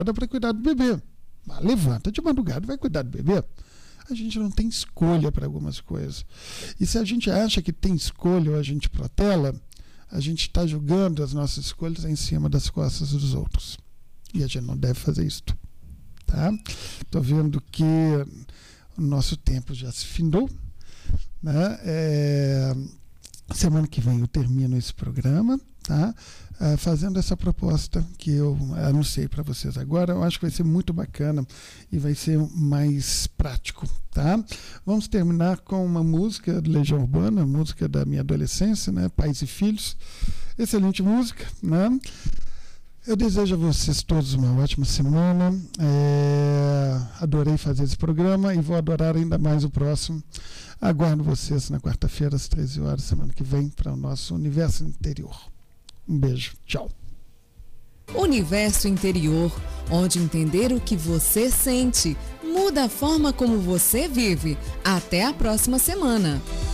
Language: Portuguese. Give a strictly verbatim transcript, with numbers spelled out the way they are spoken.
para cuidar do bebê. Ah, levanta de madrugada e vai cuidar do bebê. A gente não tem escolha para algumas coisas. E se a gente acha que tem escolha ou a gente protela, a gente está julgando as nossas escolhas em cima das costas dos outros. E a gente não deve fazer isso. Tá? Estou vendo que o nosso tempo já se findou. Né? É... Semana que vem eu termino esse programa, tá? Uh, fazendo essa proposta que eu anunciei para vocês agora. Eu acho que vai ser muito bacana e vai ser mais prático, tá? Vamos terminar com uma música de Legião Urbana, música da minha adolescência, né? Pais e Filhos. Excelente música, né? Eu desejo a vocês todos uma ótima semana. É... Adorei fazer esse programa e vou adorar ainda mais o próximo. Aguardo vocês na quarta-feira, às treze horas, semana que vem, para o nosso Universo Interior. Um beijo. Tchau. Universo Interior, onde entender o que você sente muda a forma como você vive. Até a próxima semana.